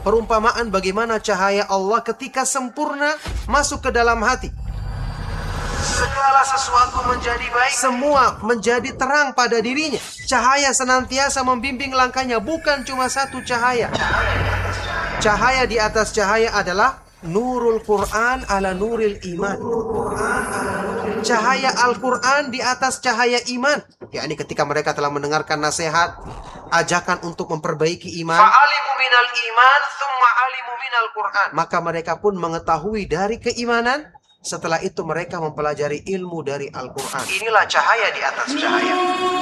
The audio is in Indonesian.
Perumpamaan bagaimana cahaya Allah ketika sempurna masuk ke dalam hati. Segala sesuatu menjadi baik, semua menjadi terang pada dirinya. Cahaya senantiasa membimbing langkahnya, bukan cuma satu cahaya. Cahaya di atas cahaya adalah Nurul Quran ala Nuril Iman. Cahaya Al-Quran di atas cahaya iman. Yakni ketika mereka telah mendengarkan nasihat, ajakan untuk memperbaiki iman, fa'alimu minal iman, thumma alimu minal Quran. Maka mereka pun mengetahui dari keimanan. Setelah itu mereka mempelajari ilmu dari Al-Quran. Inilah cahaya di atas cahaya.